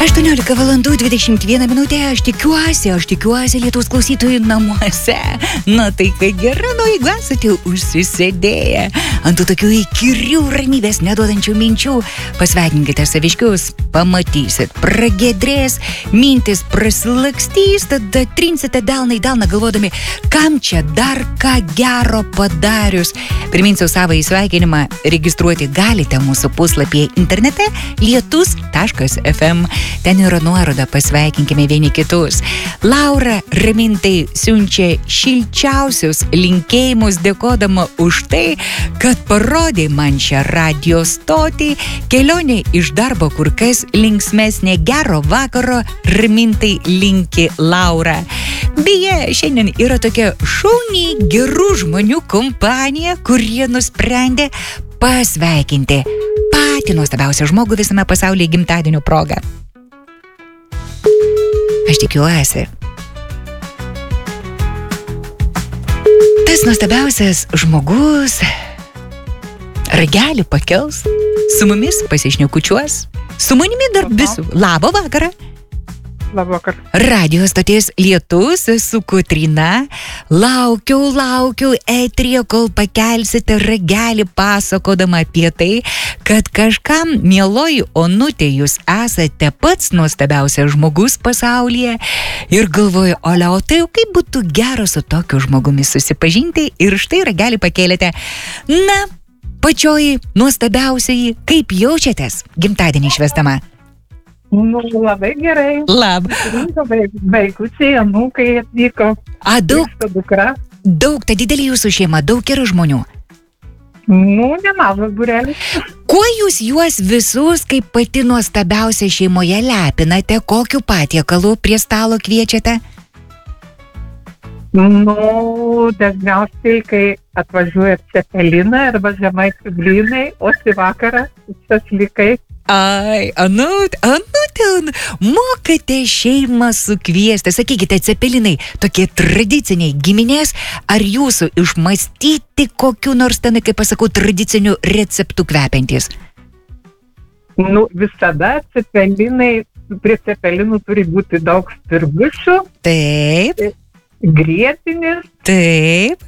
18 valandų 21 minutė, aš tikiuosi Lietuvos klausytojų namuose. Na tai kai gera, jeigu esate užsisėdėję ant tų tokių įkyrių ramybės neduodančių minčių, pasveikinkite saviškius, pamatysit, pragedrės, mintis prasilakstys, tada trinsite delną į delną galvodami, kam čia dar ką gero padarius. Priminsiu savo įsveikinimą, registruoti galite mūsų puslapyje internete lietus.fm. Ten yra nuoroda, pasveikinkime vieni kitus. Laura Ramintai siunčia šilčiausius linkėjimus, dėkodama už tai, kad parodė man šią radio stotį. Kelionė iš darbo kur kas linksmesnė. Gero vakaro, Ramintai linki Laura. Beje, šiandien yra tokia šauni gerų žmonių kompanija, kurie nusprendė pasveikinti patį nuostabiausią žmogų visame pasaulyje gimtadienio proga. Aš tikiuosi. Tas nuostabiausias žmogus ragelį pakels, su mumis pasišnekučiuos, su manimi dar visų. Labą vakarą. Labvakar. Radio stoties Lietus, su Kotryna. Laukiau eteryje, kol pakelsite ragelį pasakodama apie tai, kad kažkam, mieloji Onutė, jūs esate pats nuostabiausias žmogus pasaulyje. Ir galvoju, o tai kaip būtų gera su tokiu žmogumi susipažinti, ir štai ragelį pakėlėte. Na, pačioji nuostabiausiai, kaip jaučiatės gimtadienį švęsdama? Nu, labai gerai. Vaikučiai, anūkai atvyko. Daug, ta didelė jūsų šeima, daug yra žmonių. Nu, nemažas būrelis. Kuo jūs juos visus, kaip pati nuostabiausia šeimoje, lepinate? Kokiu patiekalu prie stalo kviečiate? Nu, dažniausiai, kai atvažiuoja cepeliną arba žemaičių blynai, o šį vakarą šašlykai. Ai, Anutė, mokate šeimą sukviesti. Sakykite, cepelinai, tokie tradiciniai giminės, ar jūsų išmastyti kokiu nors ten, kaip pasakau, tradicinių receptų kvepiantys? Nu, visada cepelinai, prie cepelinų turi būti daug spirgušių. Taip. Grietinis. Taip.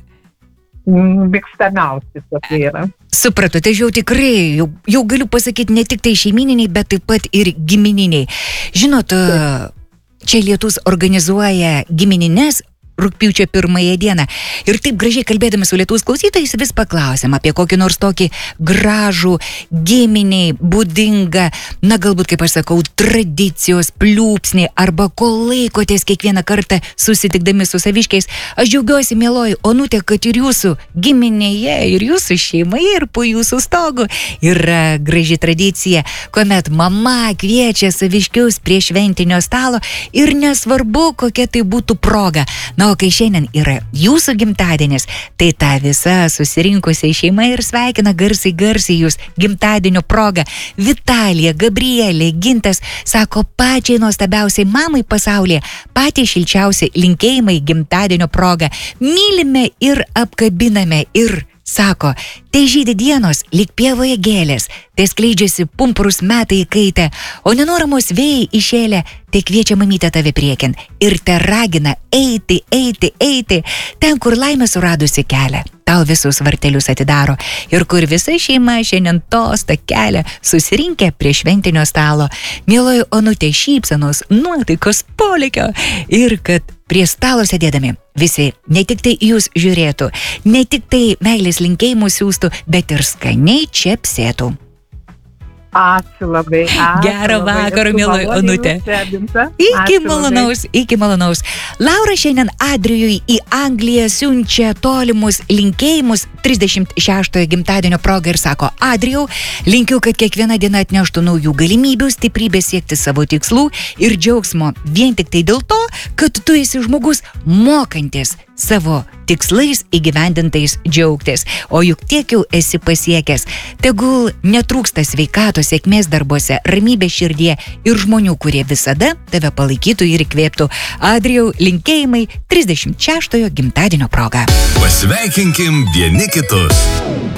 Mėgstamiausi tokie yra. Supratau, tai jau tikrai, jau galiu pasakyti ne tik tai šeimininiai, bet taip pat ir gimininiai. Žinot, čia Lietus organizuoja giminines rugpjūčio 1 dieną. Ir taip gražiai kalbėdami su Lietuvos klausytojais vis paklausėm apie kokį nors tokį gražų, giminiai, būdingą, na galbūt, kaip aš sakau, tradicijos pliūpsnį, arba ko laikotės kiekvieną kartą susitikdami su saviškiais. Aš džiaugiuosi, mieloji Onutė, kad ir jūsų giminėje, ir jūsų šeimoje, ir po jūsų stogu yra graži tradicija, kuomet mama kviečia saviškius prie šventinio stalo ir nesvarbu, kokia tai būtų proga. Na, o kai šiandien yra jūsų gimtadienis, tai ta visa susirinkusi šeima ir sveikina garsiai jūs gimtadienio proga. Vitalija, Gabrielė, Gintas sako pačiai nuostabiausiai mamai pasaulyje, patys šilčiausi linkėjimai gimtadienio proga. Mylime ir apkabiname ir sako, tai žydi dienos lyg pievoje gėlės, tai skleidžiasi pumpurus metai įkaitę, o nenoramos vėjai išėlę, tai kviečia mamytę tave priekin ir te ragina eiti, ten, kur laimė suradusi kelią. Tau visus vartelius atidaro ir kur visa šeima šiandien tostą kelią susirinkę prie šventinio stalo. Mieloji Onutė, šypsenos, nuotaikos polėkio ir kad prie stalo sėdėdami visi ne tik tai jūs žiūrėtų, ne tik tai meilės linkėjimus siūstų, bet ir skaniai čepsėtų. Ačiū labai. Gerą vakarą, mieloji Onutė. Iki malonaus. Laura šiandien Adrijui į Angliją siunčia tolimus linkėjimus 36 gimtadienio proga ir sako, Adrijau, linkiu, kad kiekviena diena atneštų naujų galimybių, stiprybės siekti savo tikslų ir džiaugsmo vien tik tai dėl to, kad tu esi žmogus mokantis savo tikslais įgyvendintais džiaugtis. O juk tiek jau esi pasiekęs. Tegul netrūksta sveikatos, sėkmės darbuose, ramybės širdie ir žmonių, kurie visada tave palaikytų ir įkvėptų. Adrijau, linkėjimai 36 gimtadienio proga. Pasveikinkim vieni kitus.